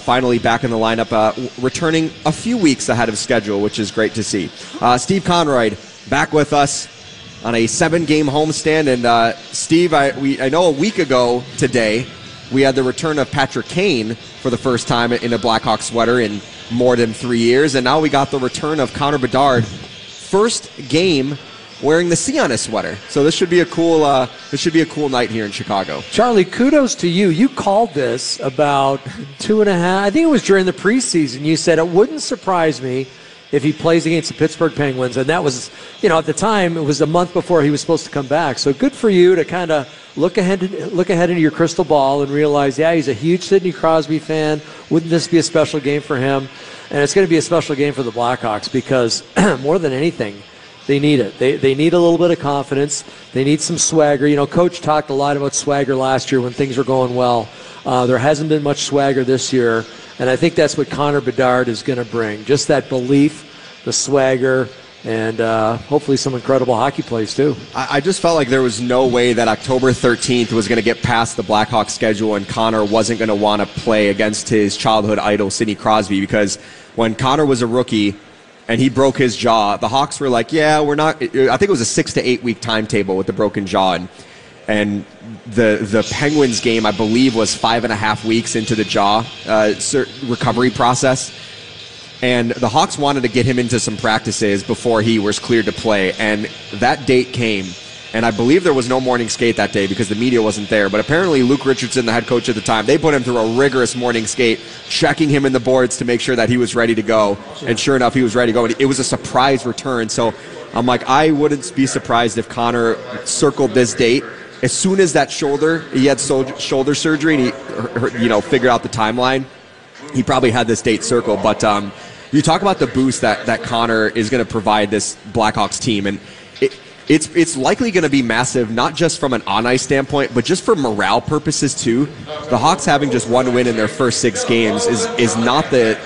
finally back in the lineup, returning a few weeks ahead of schedule, which is great to see. Steve Conroy back with us on a 7-game homestand. And Steve, I know a week ago today we had the return of Patrick Kane for the first time in a Blackhawks sweater in more than 3 years, and now we got the return of Connor Bedard, first game wearing the Sea on his sweater. So this should be a cool night here in Chicago. Charlie, kudos to you. You called this about 2.5. I think it was during the preseason. You said it wouldn't surprise me if he plays against the Pittsburgh Penguins, and that was, at the time, it was a month before he was supposed to come back. So good for you to kind of look ahead into your crystal ball and realize, he's a huge Sidney Crosby fan. Wouldn't this be a special game for him? And it's going to be a special game for the Blackhawks because more than anything, they need it. They need a little bit of confidence. They need some swagger. Coach talked a lot about swagger last year when things were going well. There hasn't been much swagger this year. And I think that's what Connor Bedard is going to bring. Just that belief, the swagger, and hopefully some incredible hockey plays too. I just felt like there was no way that October 13th was going to get past the Blackhawks schedule and Connor wasn't going to want to play against his childhood idol, Sidney Crosby, because when Connor was a rookie and he broke his jaw, the Hawks were like, we're not. I think it was a 6 to 8 week timetable with the broken jaw. And the Penguins game, I believe, was 5.5 weeks into the jaw recovery process. And the Hawks wanted to get him into some practices before he was cleared to play. And that date came. And I believe there was no morning skate that day because the media wasn't there. But apparently Luke Richardson, the head coach at the time, they put him through a rigorous morning skate, checking him in the boards to make sure that he was ready to go. And sure enough, he was ready to go. And it was a surprise return. So I'm like, I wouldn't be surprised if Connor circled this date. As soon as that he had shoulder surgery and he figured out the timeline, he probably had this date circled. But you talk about the boost that Connor is going to provide this Blackhawks team, and it's likely going to be massive, not just from an on-ice standpoint, but just for morale purposes too. The Hawks having just one win in their first 6 games is not the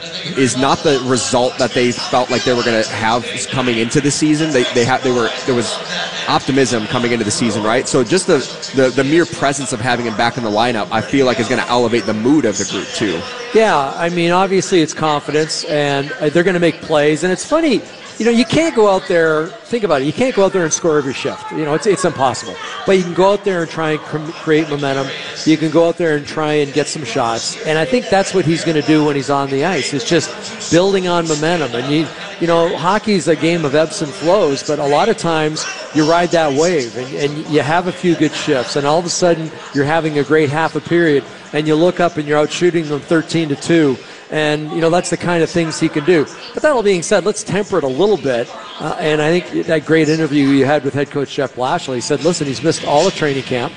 result that they felt like they were going to have coming into the season. There was optimism coming into the season, right? So just the mere presence of having him back in the lineup, I feel like is going to elevate the mood of the group too. Yeah, I mean, obviously it's confidence, and they're going to make plays. And it's funny, you can't go out there, think about it, you can't go out there and score every shift. It's impossible. But you can go out there and try and create momentum. You can go out there and try and get some shots. And I think that's what he's going to do when he's on the ice. It's just building on momentum. And, hockey's a game of ebbs and flows, but a lot of times you ride that wave and you have a few good shifts. And all of a sudden you're having a great half a period and you look up and you're out shooting them 13-2. And, that's the kind of things he can do. But that all being said, let's temper it a little bit. And I think that great interview you had with head coach Jeff Blashill, he said, listen, he's missed all of training camp.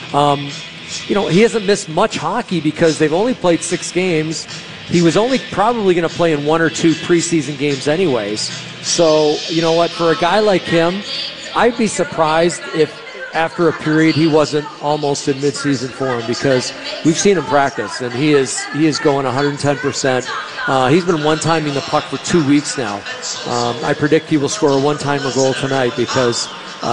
He hasn't missed much hockey because they've only played 6 games. He was only probably going to play in 1 or 2 preseason games anyways. So, you know what, for a guy like him, I'd be surprised if after a period he wasn't almost in midseason form because we've seen him practice and he is going 110%. He's been one-timing the puck for 2 weeks now. I predict he will score a one-timer goal tonight because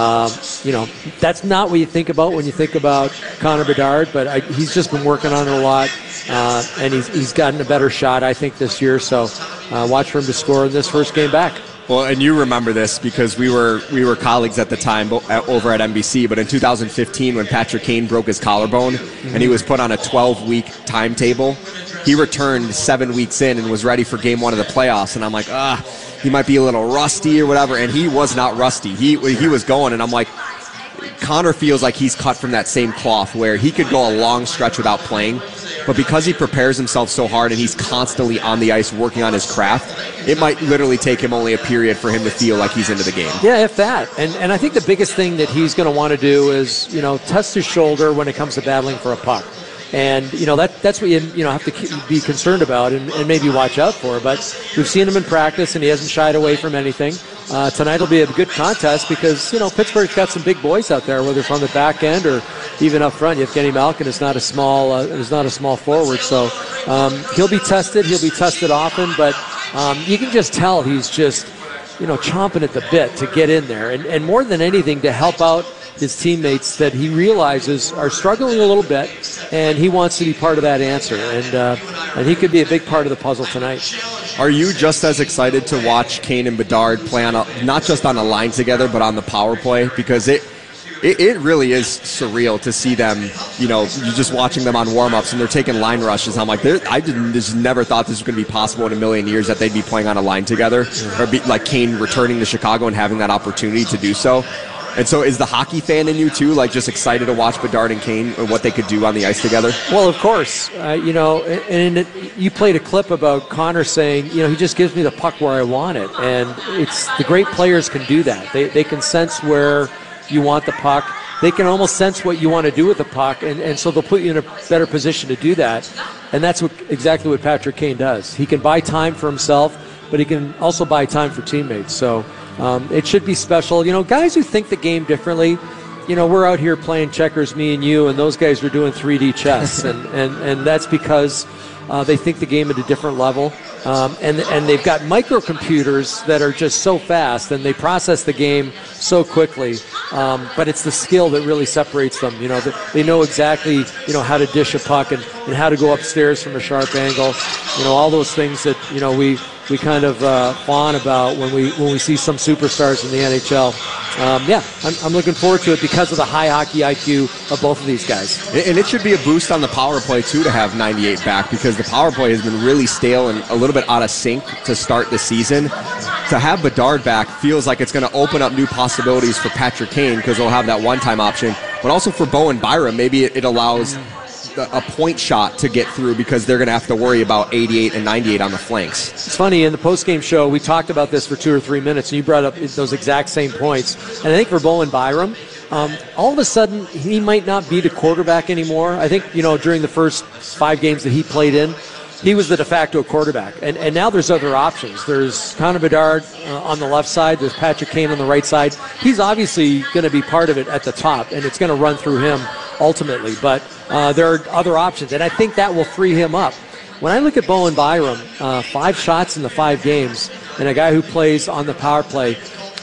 that's not what you think about when you think about Connor Bedard, but he's just been working on it a lot, and he's gotten a better shot, I think, this year. So watch for him to score in this first game back. Well, and you remember this because we were colleagues at the time over at NBC, but in 2015 when Patrick Kane broke his collarbone and he was put on a 12-week timetable, he returned 7 weeks in and was ready for game 1 of the playoffs, and I'm like, he might be a little rusty or whatever, and he was not rusty. He was going, and I'm like, Connor feels like he's cut from that same cloth where he could go a long stretch without playing, but because he prepares himself so hard and he's constantly on the ice working on his craft, it might literally take him only a period for him to feel like he's into the game. Yeah, if that. And I think the biggest thing that he's going to want to do is, test his shoulder when it comes to battling for a puck. And, that's what you have to be concerned about and maybe watch out for. But we've seen him in practice, and he hasn't shied away from anything. Tonight will be a good contest because, Pittsburgh's got some big boys out there, whether from the back end or even up front. Evgeny Malkin is not a small forward. So he'll be tested. He'll be tested often. But you can just tell he's just, chomping at the bit to get in there. And more than anything, to help out his teammates that he realizes are struggling a little bit, and he wants to be part of that answer. And he could be a big part of the puzzle tonight. Are you just as excited to watch Kane and Bedard play on not just on a line together, but on the power play? Because it really is surreal to see them, you're just watching them on warm-ups and they're taking line rushes. I'm like, I just never thought this was going to be possible in a million years that they'd be playing on a line together, or be like Kane returning to Chicago and having that opportunity to do so. And so is the hockey fan in you too, like just excited to watch Bedard and Kane and what they could do on the ice together? Well, of course. You played a clip about Connor saying, he just gives me the puck where I want it. And it's the great players can do that. They can sense where you want the puck. They can almost sense what you want to do with the puck, and so they'll put you in a better position to do that. And that's exactly what Patrick Kane does. He can buy time for himself, but he can also buy time for teammates. So it should be special. Guys who think the game differently, we're out here playing checkers, me and you, and those guys are doing 3D chess, and that's because they think the game at a different level. And they've got microcomputers that are just so fast, and they process the game so quickly. But it's the skill that really separates them. They know exactly, how to dish a puck and how to go upstairs from a sharp angle. All those things that, we kind of fawn about when we see some superstars in the NHL. I'm looking forward to it because of the high hockey IQ of both of these guys. And it should be a boost on the power play, too, to have 98 back, because the power play has been really stale and a little bit out of sync to start the season. To have Bedard back feels like it's going to open up new possibilities for Patrick Kane, because they'll have that one-time option, but also for Bowen Byram. Maybe it allows a point shot to get through, because they're going to have to worry about 88 and 98 on the flanks. It's funny, in the post-game show, we talked about this for 2 or 3 minutes, and you brought up those exact same points. And I think for Bowen Byram, all of a sudden, he might not be the quarterback anymore. I think, during the first 5 games that he played in, he was the de facto quarterback. And now there's other options. There's Connor Bedard on the left side. There's Patrick Kane on the right side. He's obviously going to be part of it at the top, and it's going to run through him ultimately. But there are other options, and I think that will free him up. When I look at Bowen Byram, 5 shots in the 5 games, and a guy who plays on the power play,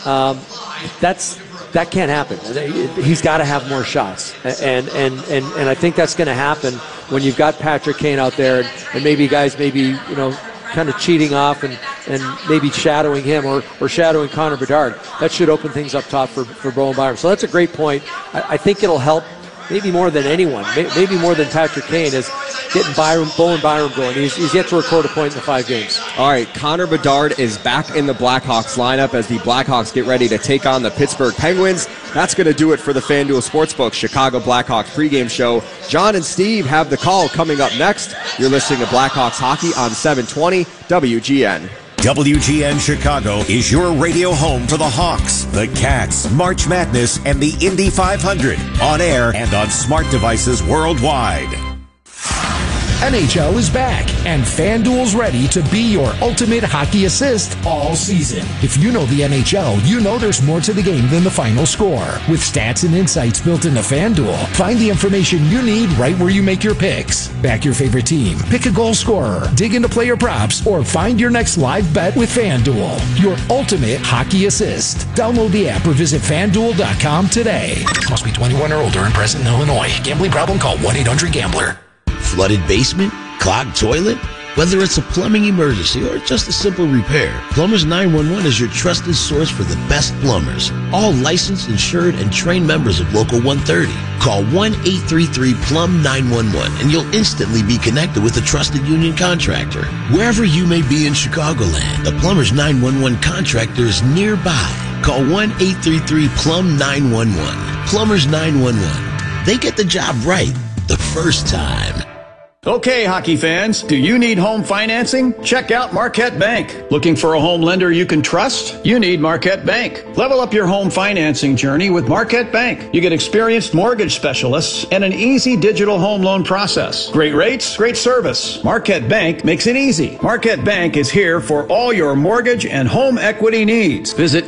that can't happen. He's got to have more shots, and I think that's going to happen when you've got Patrick Kane out there, and maybe guys kind of cheating off and maybe shadowing him or shadowing Connor Bedard. That should open things up top for Bowen Byram. So that's a great point. I think it'll help maybe more than anyone, maybe more than Patrick Kane, is getting Bowen Byram going. He's yet to record a point in the 5 games. All right, Connor Bedard is back in the Blackhawks lineup as the Blackhawks get ready to take on the Pittsburgh Penguins. That's going to do it for the FanDuel Sportsbook Chicago Blackhawks pregame show. John and Steve have the call coming up next. You're listening to Blackhawks Hockey on 720 WGN. WGN Chicago is your radio home for the Hawks, the Cats, March Madness, and the Indy 500. On air and on smart devices worldwide. NHL is back, and FanDuel's ready to be your ultimate hockey assist all season. If you know the NHL, you know there's more to the game than the final score. With stats and insights built into FanDuel, find the information you need right where you make your picks. Back your favorite team, pick a goal scorer, dig into player props, or find your next live bet with FanDuel. Your ultimate hockey assist. Download the app or visit FanDuel.com today. Must be 21 or older and present in Illinois. Gambling problem? Call 1-800-GAMBLER. Flooded basement? Clogged toilet? Whether it's a plumbing emergency or just a simple repair, Plumbers 911 is your trusted source for the best plumbers. All licensed, insured, and trained members of Local 130. Call 1-833-PLUM-911 and you'll instantly be connected with a trusted union contractor. Wherever you may be in Chicagoland, the Plumbers 911 contractor is nearby. Call 1-833-PLUM-911. Plumbers 911. They get the job right the first time. Okay, hockey fans, do you need home financing? Check out Marquette Bank. Looking for a home lender you can trust? You need Marquette Bank. Level up your home financing journey with Marquette Bank. You get experienced mortgage specialists and an easy digital home loan process. Great rates, great service. Marquette Bank makes it easy. Marquette Bank is here for all your mortgage and home equity needs. Visit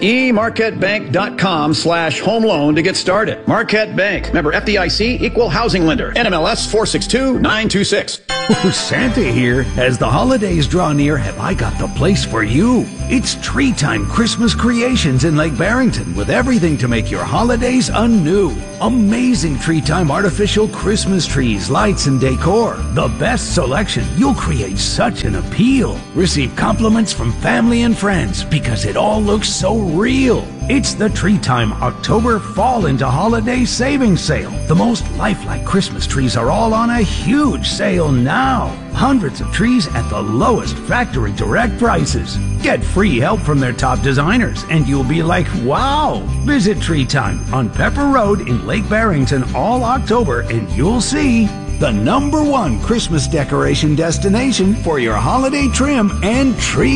emarquettebank.com/home loan to get started. Marquette Bank, member FDIC, equal housing lender, NMLS 462926. 888-866-3676. Oh, Santa here. As the holidays draw near, have I got the place for you? It's Tree Time Christmas Creations in Lake Barrington with everything to make your holidays anew. Amazing Tree Time artificial Christmas trees, lights, and decor. The best selection. You'll create such an appeal. Receive compliments from family and friends because it all looks so real. It's the Tree Time October Fall into Holiday Savings Sale. The most lifelike Christmas trees are all on a huge sale now. Hundreds of trees at the lowest factory direct prices. Get free help from their top designers and you'll be like, wow. Visit Tree Time on Pepper Road in Lake Barrington all October and you'll see the #1 Christmas decoration destination for your holiday trim and tree